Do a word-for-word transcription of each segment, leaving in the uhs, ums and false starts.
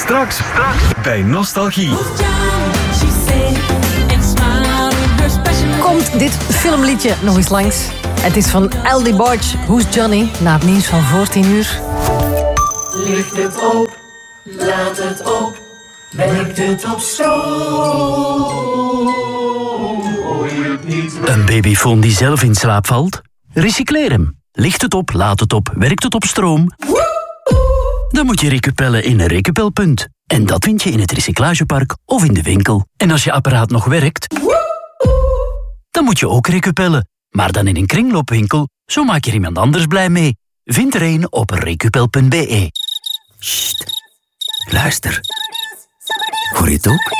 Straks, straks bij Nostalgie. Komt dit filmliedje nog eens langs? Het is van Aldi Borch, Who's Johnny? Na het nieuws van fourtien uur. Licht het op, laat het op, werkt het op stroom. Hoor je het niet? Een babyfoon die zelf in slaap valt? Recycleer hem. Licht het op, laat het op, werkt het op stroom? Dan moet je recupellen in een recupelpunt. En dat vind je in het recyclagepark of in de winkel. En als je apparaat nog werkt, dan moet je ook recupellen. Maar dan in een kringloopwinkel, zo maak je iemand anders blij mee. Vind er een op recupel punt b e. Sst, luister. Hoor je het ook?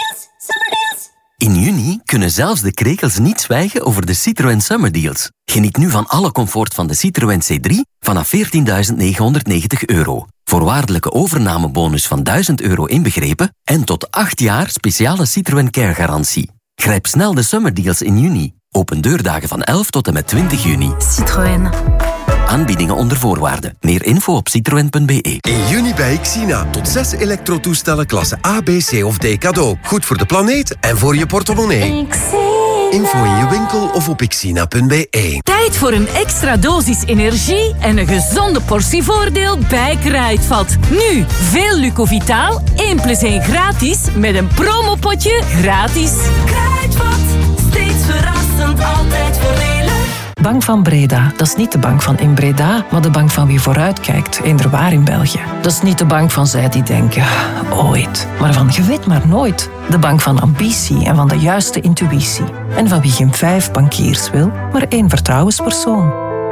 In juni kunnen zelfs de krekels niet zwijgen over de Citroën Summer Deals. Geniet nu van alle comfort van de Citroën C drie vanaf veertienduizend negenhonderdnegentig euro. Voorwaardelijke overnamebonus van duizend euro inbegrepen en tot acht jaar speciale Citroën Care garantie. Grijp snel de Summer Deals in juni. Open deurdagen van elf tot en met twintig juni. Citroën. Aanbiedingen onder voorwaarden. Meer info op citroen punt b e. In juni bij Xina. Tot zes elektrotoestellen klasse A, B, C of D cadeau. Goed voor de planeet en voor je portemonnee. Info in je winkel of op xina punt b e. Tijd voor een extra dosis energie en een gezonde portie voordeel bij Kruidvat. Nu, veel Lucovitaal, één plus één gratis, met een promopotje gratis. Kruidvat, steeds verrassend, altijd voordelig. Bank van Breda, dat is niet de bank van in Breda, maar de bank van wie vooruitkijkt, eender waar in België. Dat is niet de bank van zij die denken, ooit, maar van je weet maar nooit. De bank van ambitie en van de juiste intuïtie. En van wie geen vijf bankiers wil, maar één vertrouwenspersoon.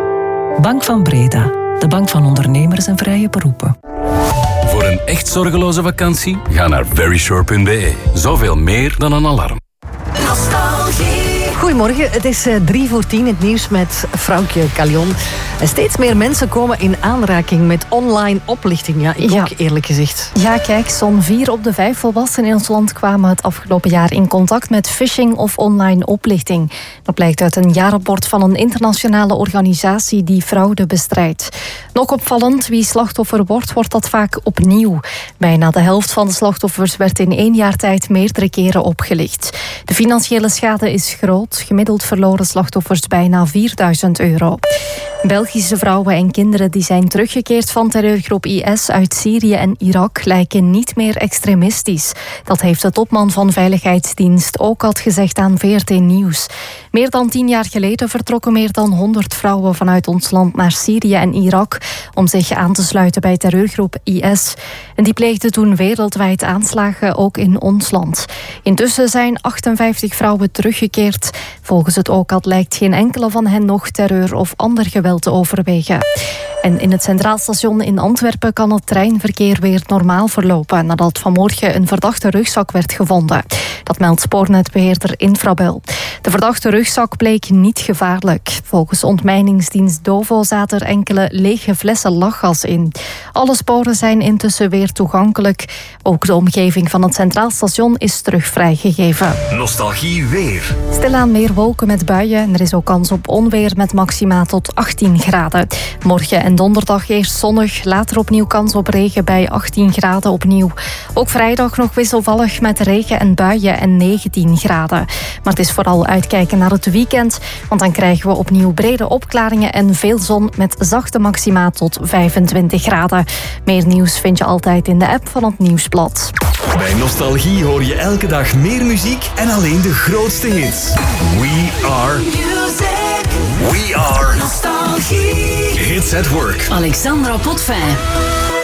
Bank van Breda, de bank van ondernemers en vrije beroepen. Voor een echt zorgeloze vakantie, ga naar verisure punt b e. Zoveel meer dan een alarm. Nostalgie. Goedemorgen, het is uh, drie voor tien, het nieuws met Frankje Calion. En steeds meer mensen komen in aanraking met online oplichting. Ja, ik Ja. ook eerlijk gezegd. Ja, kijk, zo'n vier op de vijf volwassenen in ons land kwamen het afgelopen jaar in contact met phishing of online oplichting. Dat blijkt uit een jaarrapport van een internationale organisatie die fraude bestrijdt. Nog opvallend, wie slachtoffer wordt, wordt dat vaak opnieuw. Bijna de helft van de slachtoffers werd in één jaar tijd meerdere keren opgelicht. De financiële schade is groot. Gemiddeld verloren slachtoffers bijna vierduizend euro. Belgische vrouwen en kinderen die zijn teruggekeerd van terreurgroep I S uit Syrië en Irak lijken niet meer extremistisch. Dat heeft de topman van Veiligheidsdienst ook al gezegd aan V R T Nieuws. Meer dan tien jaar geleden vertrokken meer dan honderd vrouwen vanuit ons land naar Syrië en Irak om zich aan te sluiten bij terreurgroep I S. En die pleegden toen wereldwijd aanslagen, ook in ons land. Intussen zijn achtenvijftig vrouwen teruggekeerd. Volgens het O C A D lijkt geen enkele van hen nog terreur of ander geweld te overwegen. En in het Centraal Station in Antwerpen kan het treinverkeer weer normaal verlopen nadat vanmorgen een verdachte rugzak werd gevonden. Dat meldt spoornetbeheerder Infrabel. De verdachte rugzak bleek niet gevaarlijk. Volgens ontmijningsdienst Dovo zaten er enkele lege flessen lachgas in. Alle sporen zijn intussen weer toegankelijk. Ook de omgeving van het Centraal Station is terug vrijgegeven. Nostalgie weer. Stilaan meer wolken met buien en er is ook kans op onweer met maxima tot achttien graden. Morgen en donderdag eerst zonnig, later opnieuw kans op regen bij achttien graden opnieuw. Ook vrijdag nog wisselvallig met regen en buien en negentien graden. Maar het is vooral uitkijken naar het weekend, want dan krijgen we opnieuw brede opklaringen en veel zon met zachte maxima tot vijfentwintig graden. Meer nieuws vind je altijd in de app van het Nieuwsblad. Bij Nostalgie hoor je elke dag meer muziek en alleen de grootste hits. We are... Music. We are... Nostalgie. Hits at Work. Alexandra Potvin.